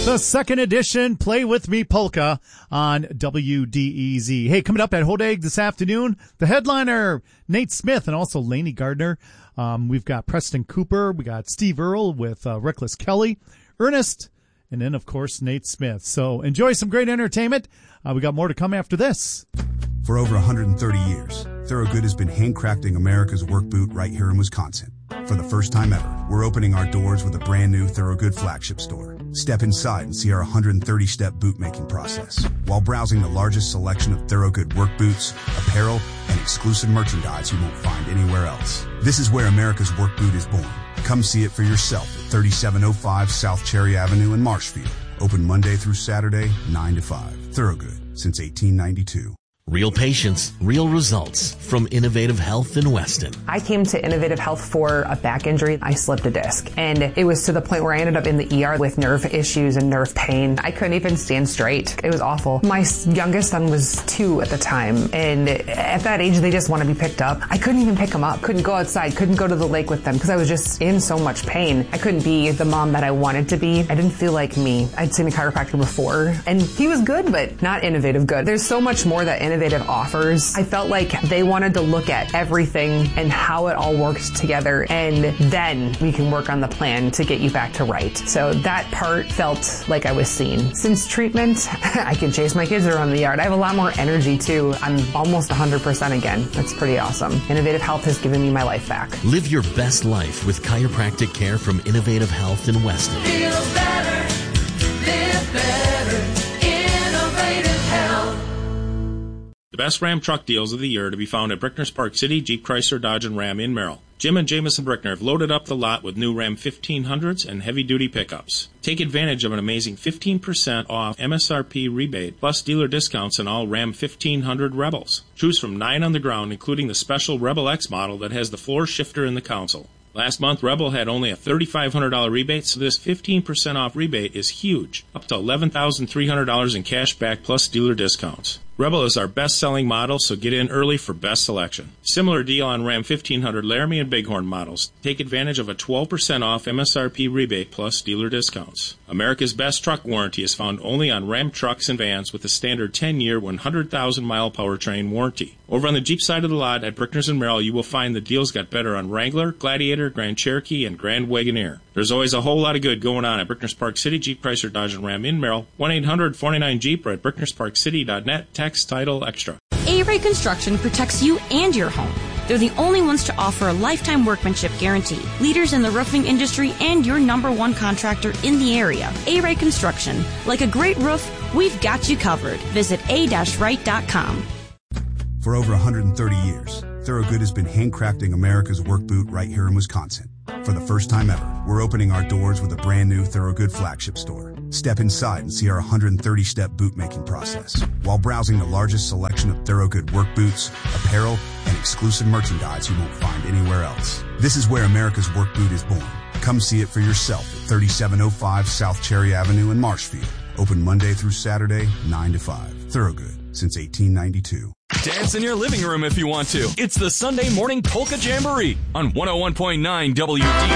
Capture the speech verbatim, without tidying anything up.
The second edition Play With Me Polka on W D E Z. Hey, coming up at Hodag this afternoon, the headliner, Nate Smith, and also Lainey Gardner. Um, we've got Preston Cooper. We got Steve Earle with uh, Reckless Kelly, Ernest, and then, of course, Nate Smith. So enjoy some great entertainment. Uh, we got more to come after this. For over one hundred thirty years, Thorogood has been handcrafting America's work boot right here in Wisconsin. For the first time ever, we're opening our doors with a brand new Thorogood flagship store. Step inside and see our one hundred thirty step boot making process while browsing the largest selection of Thorogood work boots, apparel, and exclusive merchandise you won't find anywhere else. This is where America's work boot is born. Come see it for yourself at thirty-seven oh five South Cherry Avenue in Marshfield. Open Monday through Saturday, nine to five. Thorogood, since eighteen ninety-two. Real patients, real results from Innovative Health in Weston. I came to Innovative Health for a back injury. I slipped a disc, and it was to the point where I ended up in the E R with nerve issues and nerve pain. I couldn't even stand straight. It was awful. My youngest son was two at the time, and at that age, they just want to be picked up. I couldn't even pick them up. Couldn't go outside. Couldn't go to the lake with them because I was just in so much pain. I couldn't be the mom that I wanted to be. I didn't feel like me. I'd seen a chiropractor before, and he was good, but not innovative good. There's so much more that Innovative offers. I felt like they wanted to look at everything and how it all works together, and then we can work on the plan to get you back to right. So that part felt like I was seen. Since treatment, I can chase my kids around the yard. I have a lot more energy too. I'm almost one hundred percent again. That's pretty awesome. Innovative Health has given me my life back. Live your best life with chiropractic care from Innovative Health in Weston. Feel better, live better. The best Ram truck deals of the year are to be found at Brickner's Park City, Jeep, Chrysler, Dodge, and Ram in Merrill. Jim and Jamison Brickner have loaded up the lot with new Ram fifteen hundreds and heavy-duty pickups. Take advantage of an amazing fifteen percent off M S R P rebate plus dealer discounts on all Ram fifteen hundred Rebels. Choose from nine on the ground, including the special Rebel X model that has the floor shifter in the console. Last month, Rebel had only a three thousand five hundred dollars rebate, so this fifteen percent off rebate is huge, up to eleven thousand three hundred dollars in cash back plus dealer discounts. Rebel is our best-selling model, so get in early for best selection. Similar deal on Ram fifteen hundred Laramie and Bighorn models. Take advantage of a twelve percent off M S R P rebate plus dealer discounts. America's best truck warranty is found only on Ram trucks and vans with a standard ten-year, one hundred thousand mile powertrain warranty. Over on the Jeep side of the lot at Brickner's and Merrill, you will find the deals got better on Wrangler, Gladiator, Grand Cherokee, and Grand Wagoneer. There's always a whole lot of good going on at Brickner's Park City, Jeep, Chrysler, Dodge, and Ram in Merrill. one eight hundred four nine nine Jeep or at brickners park city dot net. Text title extra. A-Ray Construction protects you and your home. They're the only ones to offer a lifetime workmanship guarantee. Leaders in the roofing industry and your number one contractor in the area. A-Ray Construction. Like a great roof, we've got you covered. Visit a dash right dot com. For over one hundred thirty years, Thorogood has been handcrafting America's work boot right here in Wisconsin. For the first time ever, we're opening our doors with a brand new Thorogood flagship store. Step inside and see our one hundred thirty step boot making process while browsing the largest selection of Thorogood work boots, apparel, and exclusive merchandise you won't find anywhere else. This is where America's work boot is born. Come see it for yourself at thirty-seven oh five South Cherry Avenue in Marshfield. Open Monday through Saturday, nine to five. Thorogood, since eighteen ninety-two. Dance in your living room if you want to. It's the Sunday Morning Polka Jamboree on one oh one point nine W D